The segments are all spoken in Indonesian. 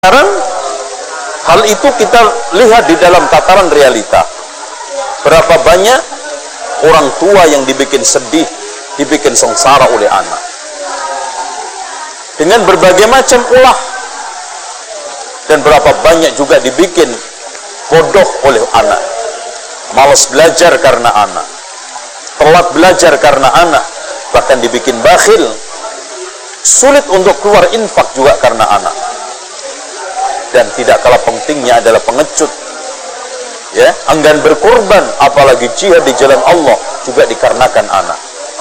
Sekarang hal itu kita lihat di dalam tataran realita. Berapa banyak orang tua yang dibikin sedih, dibikin sengsara oleh anak dengan berbagai macam ulah, dan berapa banyak juga dibikin bodoh oleh anak, malas belajar karena anak, telat belajar karena anak, bahkan dibikin bakhil, sulit untuk keluar infak juga karena anak. Dan tidak kalah pentingnya adalah pengecut, ya, enggan berkorban, apalagi jihad di jalan Allah juga dikarenakan anak.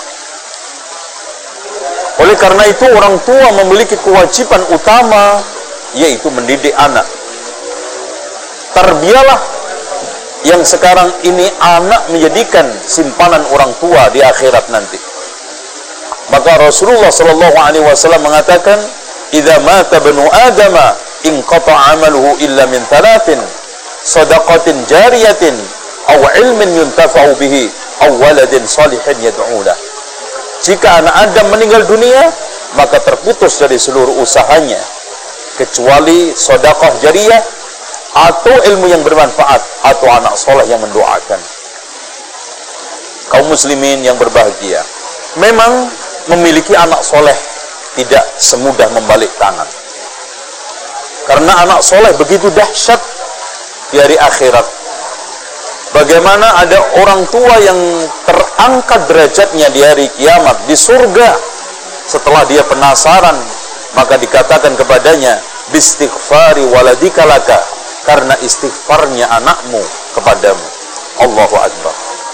Oleh karena itu orang tua memiliki kewajiban utama, yaitu mendidik anak. Tarbiyahlah yang sekarang ini anak menjadikan simpanan orang tua di akhirat nanti. Maka Rasulullah SAW mengatakan, "Idza mata banu Adama inqata amaluhu illa min thalathin, sadaqatin jariyatin, aw ilmin yuntafa'u bihi, aw waladin salihin yad'u lah." Jika anak Adam meninggal dunia, maka terputus dari seluruh usahanya kecuali sedekah jariyah atau ilmu yang bermanfaat atau anak soleh yang mendoakan. Kaum muslimin yang berbahagia, memang memiliki anak soleh tidak semudah membalik tangan. Karena anak soleh begitu dahsyat di hari akhirat. Bagaimana ada orang tua yang terangkat derajatnya di hari kiamat, di surga. Setelah dia penasaran, maka dikatakan kepadanya, "Bistighfari waladika laka," karena istighfarnya anakmu kepadamu. Allahu Akbar.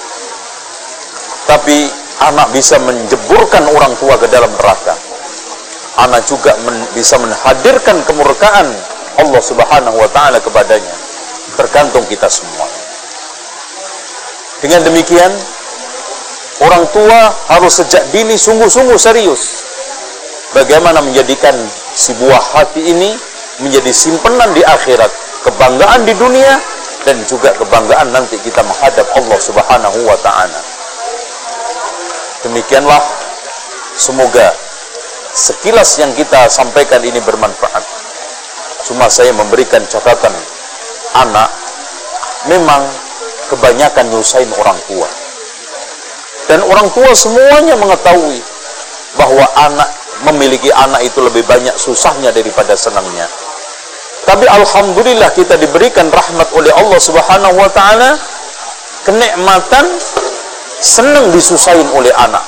Tapi anak bisa menjeburkan orang tua ke dalam neraka. Anak juga bisa menghadirkan kemurkaan Allah Subhanahu wa ta'ala kepadanya. Tergantung kita semua. Dengan demikian, orang tua harus sejak dini sungguh-sungguh serius bagaimana menjadikan si buah hati ini menjadi simpanan di akhirat, kebanggaan di dunia, dan juga kebanggaan nanti kita menghadap Allah Subhanahu wa ta'ala. Demikianlah, semoga sekilas yang kita sampaikan ini bermanfaat. Cuma saya memberikan catatan, anak memang kebanyakan nyusahin orang tua. Dan orang tua semuanya mengetahui bahwa memiliki anak itu lebih banyak susahnya daripada senangnya. Tapi alhamdulillah kita diberikan rahmat oleh Allah Subhanahu wa ta'ala, kenikmatan senang disusahin oleh anak.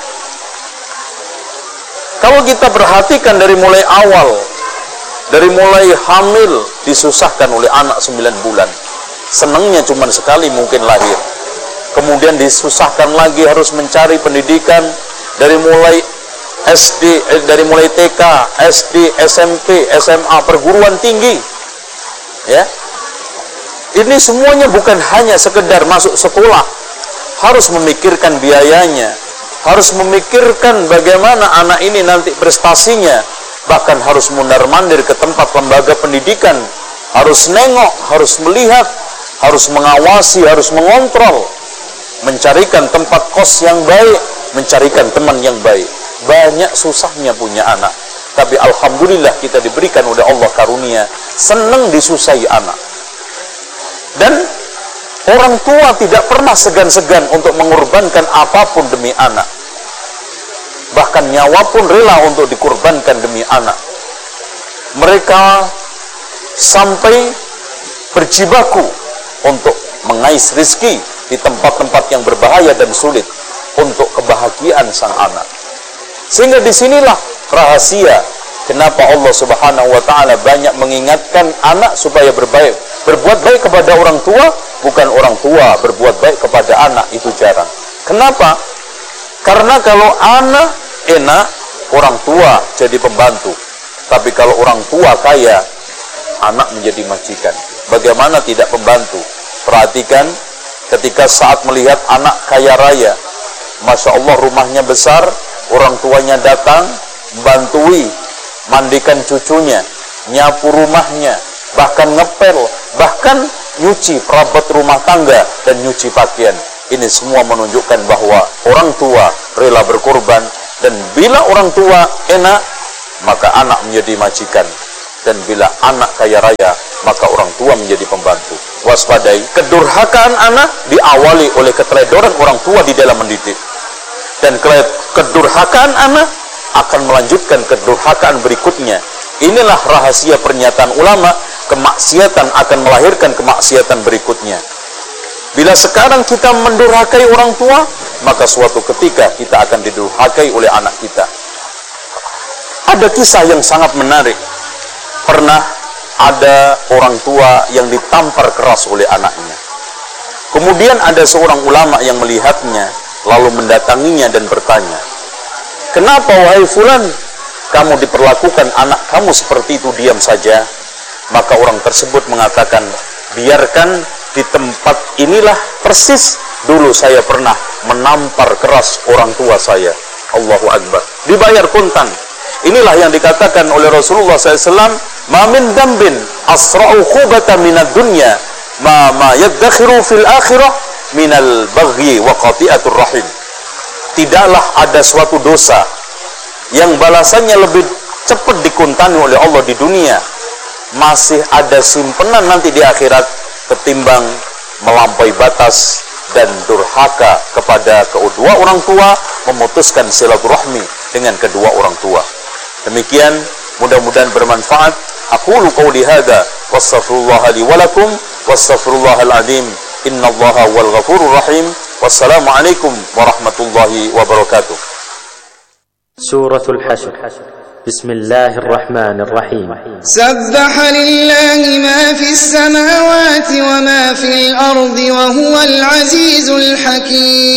Kalau kita perhatikan dari mulai awal, dari mulai hamil disusahkan oleh anak 9 bulan. Senangnya cuma sekali mungkin lahir. Kemudian disusahkan lagi harus mencari pendidikan dari mulai SD, dari mulai TK, SD, SMP, SMA, perguruan tinggi. Ya. Ini semuanya bukan hanya sekedar masuk sekolah. Harus memikirkan biayanya, harus memikirkan bagaimana anak ini nanti prestasinya, bahkan harus mundar-mandir ke tempat lembaga pendidikan, harus nengok, harus melihat, harus mengawasi, harus mengontrol, mencarikan tempat kos yang baik, mencarikan teman yang baik. Banyak susahnya punya anak, tapi alhamdulillah kita diberikan oleh Allah karunia senang disusahi anak. Dan orang tua tidak pernah segan-segan untuk mengorbankan apapun demi anak. Bahkan nyawa pun rela untuk dikorbankan demi anak. Mereka sampai berjibaku untuk mengais rezeki di tempat-tempat yang berbahaya dan sulit untuk kebahagiaan sang anak. Sehingga disinilah rahasia kenapa Allah Subhanahu wa ta'ala banyak mengingatkan anak supaya berbuat baik kepada orang tua, bukan orang tua berbuat baik kepada anak, itu jarang. Kenapa? Karena kalau anak enak, orang tua jadi pembantu. Tapi kalau orang tua kaya, anak menjadi majikan. Bagaimana tidak pembantu? Perhatikan ketika saat melihat anak kaya raya, Masya Allah rumahnya besar, orang tuanya datang, bantui, mandikan cucunya, nyapu rumahnya, bahkan ngepel, bahkan nyuci perabot rumah tangga dan nyuci pakaian. Ini semua menunjukkan bahwa orang tua rela berkorban, dan bila orang tua enak, maka anak menjadi majikan. Dan bila anak kaya raya, maka orang tua menjadi pembantu. Waspadai, kedurhakaan anak diawali oleh keteledoran orang tua di dalam mendidik. Dan kedurhakaan anak akan melanjutkan kedurhakaan berikutnya. Inilah rahasia pernyataan ulama, kemaksiatan akan melahirkan kemaksiatan berikutnya. Bila sekarang kita mendurhakai orang tua, maka suatu ketika kita akan didurhakai oleh anak kita. Ada kisah yang sangat menarik. Pernah ada orang tua yang ditampar keras oleh anaknya. Kemudian ada seorang ulama yang melihatnya, lalu mendatanginya dan bertanya, "Kenapa wahai fulan, kamu diperlakukan anak kamu seperti itu diam saja?" Maka orang tersebut mengatakan, "Biarkan, di tempat inilah persis dulu saya pernah menampar keras orang tua saya." Allahu Akbar. Dibayar kontan. Inilah yang dikatakan oleh Rasulullah SAW, "Ma min dambin asra'u khubata minad dunya ma yaddakhiru fil akhirah minal baghi wa qati'atur rahim." Tidaklah ada suatu dosa yang balasannya lebih cepat dikuntani oleh Allah di dunia, masih ada simpenan nanti di akhirat, ketimbang melampaui batas dan durhaka kepada kedua orang tua, memutuskan silaturahmi dengan kedua orang tua. Demikian, mudah-mudahan bermanfaat. Aqulu qouli hadza wastaghfirullah li wa lakum wastaghfirullahal azim. Innallaha wal ghafurur rahim. Wassalamu alaikum warahmatullahi wabarakatuh. Suratul Hasyr. Bismillahir Rahmanir Rahim. Sabbaha lillahi ma fis samawati wa ma fil ardi wa huwal azizul hakim.